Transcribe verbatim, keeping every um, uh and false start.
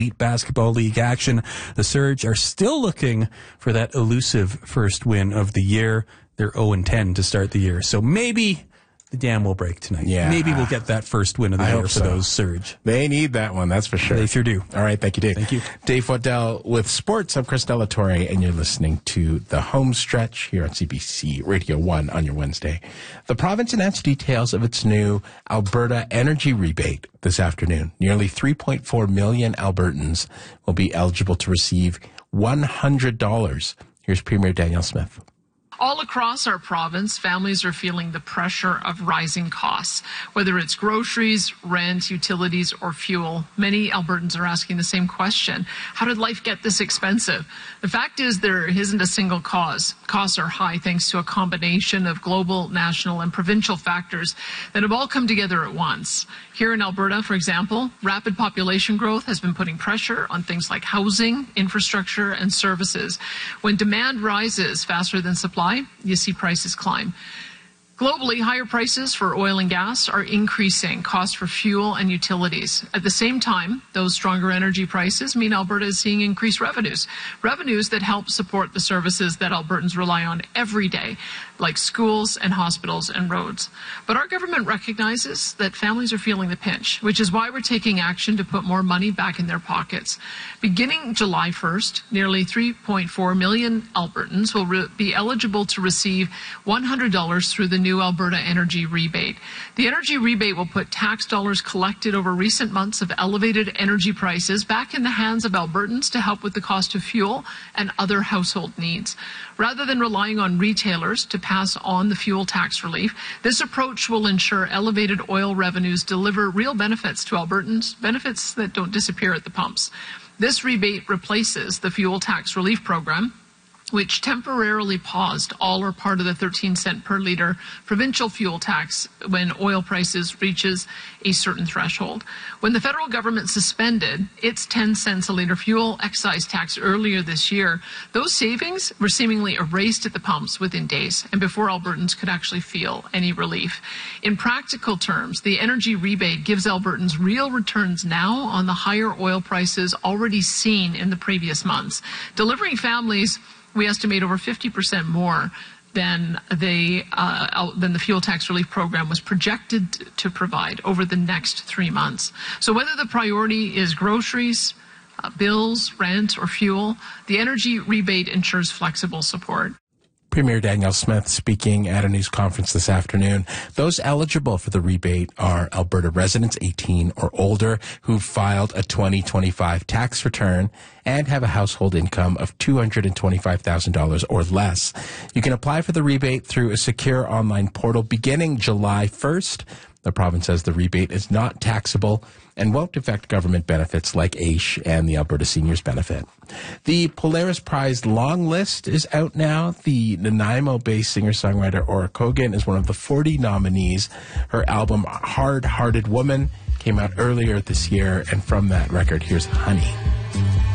Elite Basketball League action. The Surge are still looking for that elusive first win of the year. They're oh and ten to start the year. So maybe the dam will break tonight. Yeah. Maybe we'll get that first win of the I year hope for so. those Surge. They need that one, that's for sure. They sure do. All right, thank you, Dave. Thank you. Dave Waddell with sports. I'm Chris Delatore, and you're listening to The Home Stretch here on C B C Radio one on your Wednesday. The province announced details of its new Alberta energy rebate this afternoon. Nearly three point four million Albertans will be eligible to receive one hundred dollars. Here's Premier Danielle Smith. All across our province, families are feeling the pressure of rising costs, whether it's groceries, rent, utilities, or fuel. Many Albertans are asking the same question. How did life get this expensive? The fact is there isn't a single cause. Costs are high thanks to a combination of global, national, and provincial factors that have all come together at once. Here in Alberta, for example, rapid population growth has been putting pressure on things like housing, infrastructure, and services. When demand rises faster than supply, you see prices climb. Globally, higher prices for oil and gas are increasing costs for fuel and utilities. At the same time, those stronger energy prices mean Alberta is seeing increased revenues, revenues that help support the services that Albertans rely on every day, like schools and hospitals and roads. But our government recognizes that families are feeling the pinch, which is why we're taking action to put more money back in their pockets. Beginning July first, nearly three point four million Albertans will re- be eligible to receive one hundred dollars through the new Alberta Energy Rebate. The energy rebate will put tax dollars collected over recent months of elevated energy prices back in the hands of Albertans to help with the cost of fuel and other household needs. Rather than relying on retailers to pass on the fuel tax relief, this approach will ensure elevated oil revenues deliver real benefits to Albertans, benefits that don't disappear at the pumps. This rebate replaces the fuel tax relief program, which temporarily paused all or part of the thirteen cent per litre provincial fuel tax when oil prices reaches a certain threshold. When the federal government suspended its ten cents a litre fuel excise tax earlier this year, those savings were seemingly erased at the pumps within days and before Albertans could actually feel any relief. In practical terms, the energy rebate gives Albertans real returns now on the higher oil prices already seen in the previous months, delivering families, we estimate, over fifty percent more than the uh, than the fuel tax relief program was projected to provide over the next three months. So whether the priority is groceries, uh, bills, rent, or fuel, the energy rebate ensures flexible support. Premier Danielle Smith speaking at a news conference this afternoon. Those eligible for the rebate are Alberta residents eighteen or older who filed a twenty twenty-five tax return and have a household income of two hundred twenty-five thousand dollars or less. You can apply for the rebate through a secure online portal beginning July first. The province says the rebate is not taxable and won't affect government benefits like A I S H and the Alberta Seniors Benefit. The Polaris Prize long list is out now. The Nanaimo-based singer-songwriter Aura Kogan is one of the forty nominees. Her album Hard Hearted Woman came out earlier this year, and from that record, here's Honey.